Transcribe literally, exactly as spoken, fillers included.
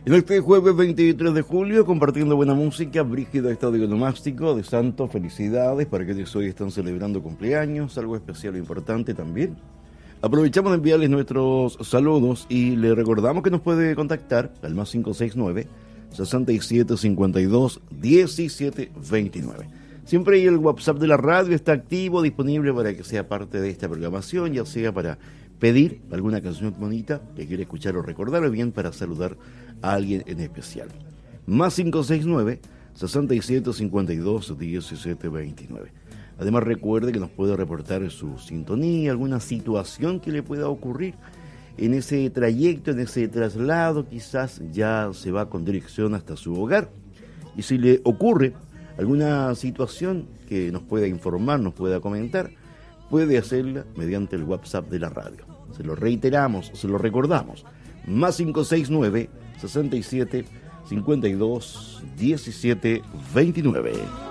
En este jueves veintitrés de julio, compartiendo buena música, Brígido Estadio Onomástico de Santos, felicidades para quienes hoy están celebrando cumpleaños, algo especial e importante también. Aprovechamos de enviarles nuestros saludos y le recordamos que nos puede contactar al más cinco seis nueve, seis siete cinco dos, uno siete dos nueve. Siempre el WhatsApp de la radio está activo, disponible para que sea parte de esta programación, ya sea para pedir alguna canción bonita que quiera escuchar o recordar, o bien para saludar a alguien en especial. Más cinco seis nueve, seis siete cinco dos, uno siete dos nueve. Además recuerde que nos puede reportar su sintonía, alguna situación que le pueda ocurrir en ese trayecto, en ese traslado, quizás ya se va con dirección hasta su hogar. Y si le ocurre alguna situación que nos pueda informar, nos pueda comentar, puede hacerla mediante el WhatsApp de la radio. Se lo reiteramos, se lo recordamos. Más cinco seis nueve, seis siete cinco dos, uno siete dos nueve.